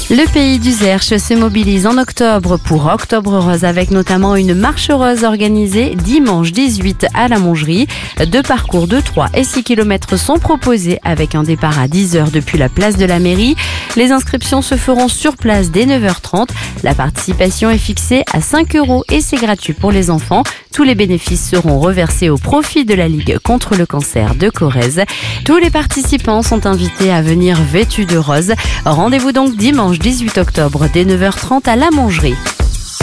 Le pays du Zerche se mobilise en octobre pour Octobre Rose avec notamment une marche rose organisée dimanche 18 à la Mongerie. 2 parcours de 3 et 6 km sont proposés avec un départ à 10h depuis la place de la mairie. Les inscriptions se feront sur place dès 9h30. La participation est fixée à 5 € et c'est gratuit pour les enfants. Tous les bénéfices seront reversés au profit de la Ligue contre le cancer de Corrèze. Tous les participants sont invités à venir vêtus de rose. Rendez-vous donc dimanche 18 octobre dès 9h30 à la Mongerie.